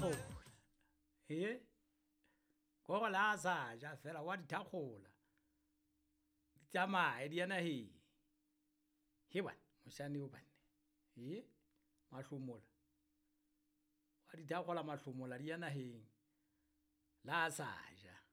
thakgola go la sa ja fela wa di thakgola di tsamaye di yana he bana mošane o banne mahlomola wa di thakgola mahlomola di yana la sa ja